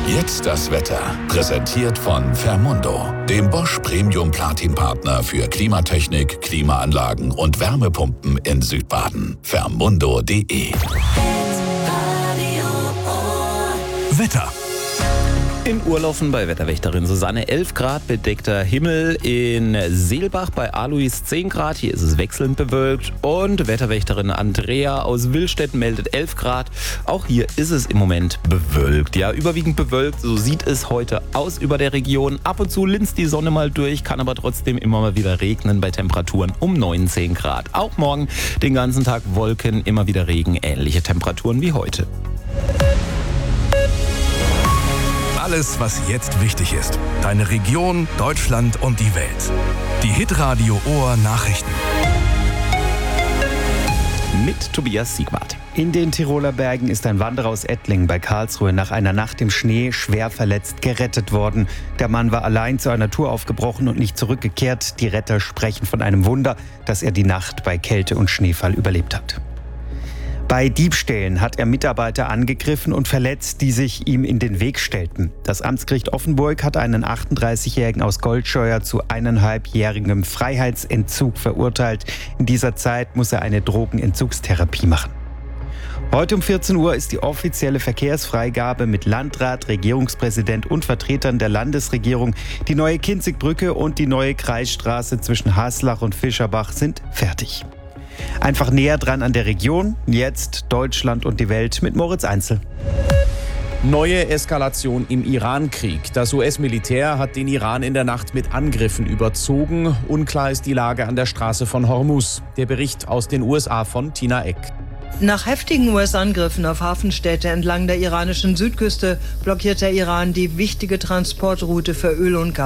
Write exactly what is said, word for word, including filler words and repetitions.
Jetzt das Wetter. Präsentiert von Fermundo, dem Bosch Premium Platin Partner für Klimatechnik, Klimaanlagen und Wärmepumpen in Südbaden. Fermundo punkt de. Wetter. In Urlaufen bei Wetterwächterin Susanne elf Grad, bedeckter Himmel. In Seelbach bei Alois zehn Grad, hier ist es wechselnd bewölkt. Und Wetterwächterin Andrea aus Willstedt meldet elf Grad. Auch hier ist es im Moment bewölkt. Ja, überwiegend bewölkt, so sieht es heute aus über der Region. Ab und zu linst die Sonne mal durch, kann aber trotzdem immer mal wieder regnen bei Temperaturen um neunzehn Grad. Auch morgen den ganzen Tag Wolken, immer wieder Regen, ähnliche Temperaturen wie heute. Alles, was jetzt wichtig ist. Deine Region, Deutschland und die Welt. Die Hitradio Ohr Nachrichten. Mit Tobias Siegwart. In den Tiroler Bergen ist ein Wanderer aus Ettlingen bei Karlsruhe nach einer Nacht im Schnee schwer verletzt gerettet worden. Der Mann war allein zu einer Tour aufgebrochen und nicht zurückgekehrt. Die Retter sprechen von einem Wunder, dass er die Nacht bei Kälte und Schneefall überlebt hat. Bei Diebstählen hat er Mitarbeiter angegriffen und verletzt, die sich ihm in den Weg stellten. Das Amtsgericht Offenburg hat einen achtunddreißigjährigen aus Goldscheuer zu eineinhalbjährigem Freiheitsentzug verurteilt. In dieser Zeit muss er eine Drogenentzugstherapie machen. Heute um vierzehn Uhr ist die offizielle Verkehrsfreigabe mit Landrat, Regierungspräsident und Vertretern der Landesregierung. Die neue Kinzigbrücke und die neue Kreisstraße zwischen Haslach und Fischerbach sind fertig. Einfach näher dran an der Region. Jetzt Deutschland und die Welt mit Moritz Einzel. Neue Eskalation im Iran-Krieg. Das U S-Militär hat den Iran in der Nacht mit Angriffen überzogen. Unklar ist die Lage an der Straße von Hormuz. Der Bericht aus den U S A von Tina Eck. Nach heftigen U S-Angriffen auf Hafenstädte entlang der iranischen Südküste blockiert der Iran die wichtige Transportroute für Öl und Gas.